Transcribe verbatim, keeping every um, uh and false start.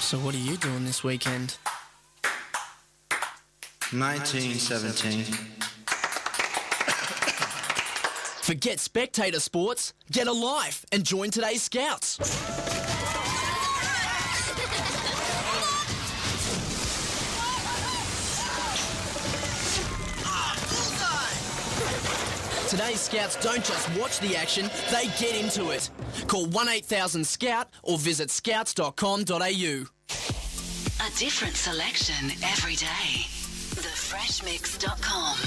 So what are you doing this weekend? nineteen seventeen. Forget spectator sports, get a life and join today's Scouts. Today's Scouts don't just watch the action, they get into it. Call one eight thousand SCOUT or visit scouts dot com dot a u. A different selection every day. the fresh mix dot com